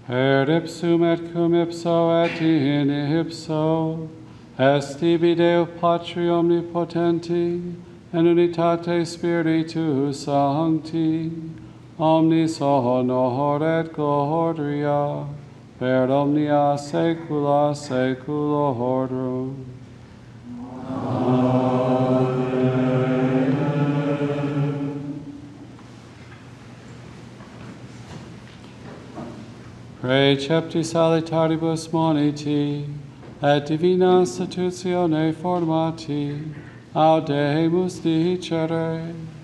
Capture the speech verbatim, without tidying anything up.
Per ipsum et cum ipso et in ipso, est tibi Deo Patri omnipotenti, in unitate Spiritus Sancti, omnis honor et gloria, per omnia saecula saeculorum. Precepti salitaribus moniti, et divina institutione formati, audemus dicere.